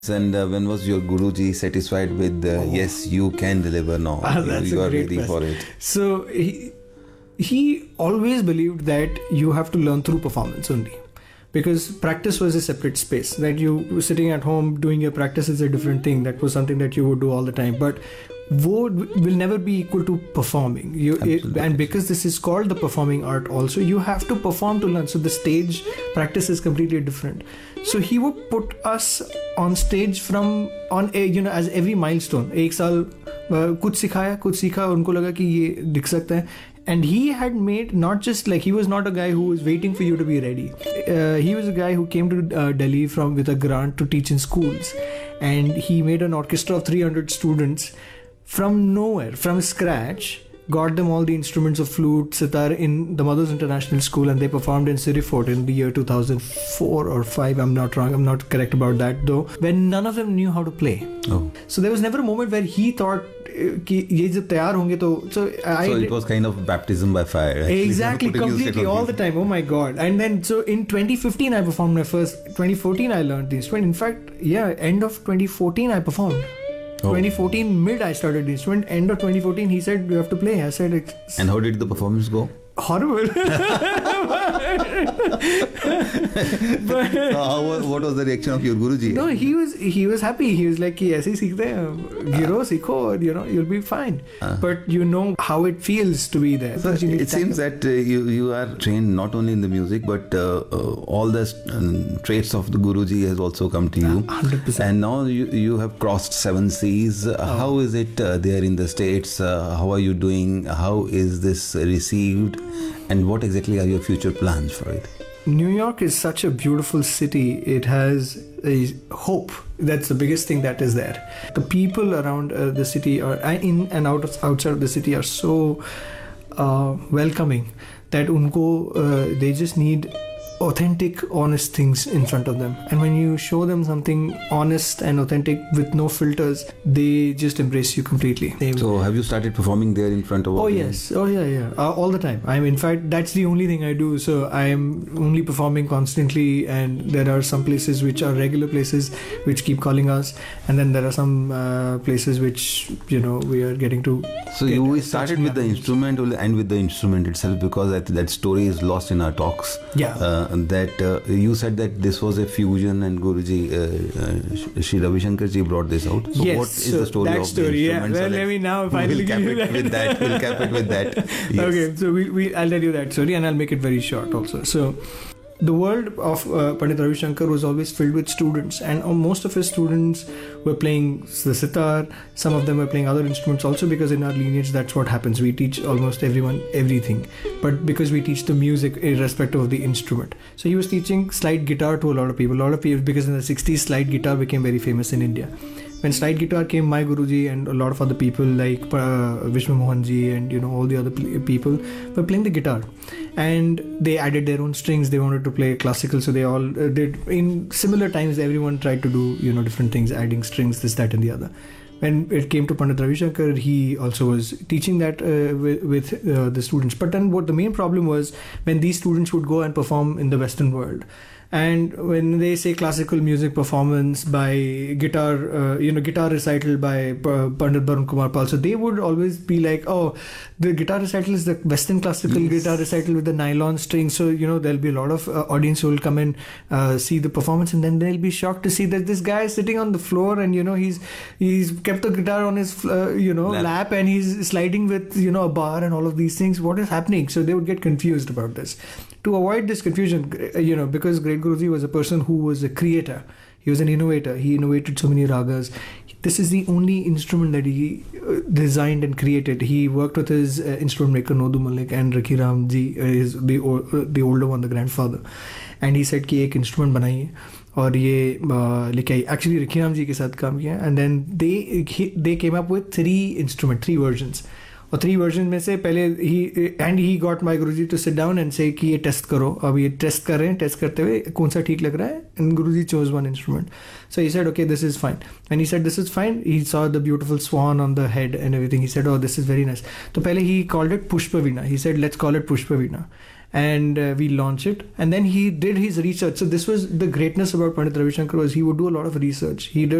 And when was your Guruji satisfied with, yes, you can deliver now, you are ready for it? So he always believed that you have to learn through performance only. Because practice was a separate space. That you were sitting at home doing your practice is a different thing. That was something that you would do all the time. But will never be equal to performing. And because this is called the performing art also, you have to perform to learn. So the stage practice is completely different. So he would put us on stage as every milestone. एक साल कुछ सिखाया, कुछ सीखा, उनको लगा कि ये दिख सकता है. And he had made not just like, he was not a guy who was waiting for you to be ready. He was a guy who came to Delhi with a grant to teach in schools. And he made an orchestra of 300 students from nowhere, from scratch, got them all the instruments of flute, sitar in the Mothers International School, and they performed in City Fort in the year 2004 or 5. I'm not wrong. I'm not correct about that though. When none of them knew how to play. Oh. So there was never a moment where he thought कि ये जब तैयार होंगे तो so it was kind of baptism by fire. Exactly, completely, all the time. Oh my God. And then so in 2015 I performed my first. 2014 I learned the instrument. In fact, end of 2014 I performed. 2014 mid I started the instrument. End of 2014 he said you have to play. I said and how did the performance go? Horrible. What was the reaction of your Guruji? No, he was happy. He was like कि ऐसे ही सीखते हैं, गिरो सीखो, you'll be fine. But you know how it feels to be there. So it seems that you are trained not only in the music but all the traits of the Guruji has also come to you. 100%. And now you have crossed 7 seas. How is it there in the States? How are you doing? How is this received? And what exactly are your future plans for it? New York is such a beautiful city. It has a hope. That's the biggest thing that is there. The people around the city are in and outside of the city are so welcoming that they just need authentic, honest things in front of them. And when you show them something honest and authentic with no filters, they just embrace you completely. So have you started performing there in front of all? Oh yes. Oh yeah. All the time. In fact, that's the only thing I do. So I am only performing constantly, and there are some places which are regular places which keep calling us, and then there are some places which we are getting to. So you started with the instrument and with the instrument itself, because that story is lost in our talks. Yeah. That you said that this was a fusion, and Guruji, Shri Ravi Shankar ji brought this out. So yes, what is the story of the instrument? Well, let me now finally give you that. We'll cap it with that. Yes. Okay, so I'll tell you that story, and I'll make it very short also. So the world of Pandit Ravi Shankar was always filled with students, and most of his students were playing the sitar. Some of them were playing other instruments also, because in our lineage that's what happens. We teach almost everyone everything, but because we teach the music irrespective of the instrument. So he was teaching slide guitar to a lot of people, because in the 60s slide guitar became very famous in India. When slide guitar came, my Guruji and a lot of other people like Vishnu Mohan ji and all the other people were playing the guitar, and they added their own strings. They wanted to play classical, so they all did. In similar times, everyone tried to do different things, adding strings, this, that, and the other. When it came to Pandit Ravi Shankar, he also was teaching that with the students. But then what the main problem was, when these students would go and perform in the Western world, and when they say classical music performance by guitar recital by Pandit Barun Kumar Pal, so they would always be like, oh, the guitar recital is the Western classical guitar recital with the nylon strings. So, there'll be a lot of audience who will come and see the performance, and then they'll be shocked to see that this guy is sitting on the floor, and, he's kept the guitar on his, lap, and he's sliding with, a bar and all of these things. What is happening? So they would get confused about this. To avoid this confusion, because Great Guruji was a person who was a creator. He was an innovator. He innovated so many ragas. This is the only instrument that he designed and created. He worked with his instrument maker Nodu Malik and Rakhi Ram ji, the older one, the grandfather. And he said कि एक instrument बनाइए और ये लेके आई. Actually Rakhi Ram ji के साथ काम किया. And then they came up with 3 versions. और 3 वर्जन में से पहले he got my Guruji to sit down and say कि ये टेस्ट करो. अब ये टेस्ट कर रहे हैं, टेस्ट करते हुए कौन सा ठीक लग रहा है, and Guruji chose one instrument. So he said, okay, this is fine. And he said, this is fine. He saw the beautiful swan on the head and everything. He said, oh, this is very nice. So पहले he called it Pushpa Veena. He said, let's call it Pushpa Veena. and we launched it. And then he did his research. So this was the greatness about Pandit Ravi Shankar, was he would do a lot of research. He did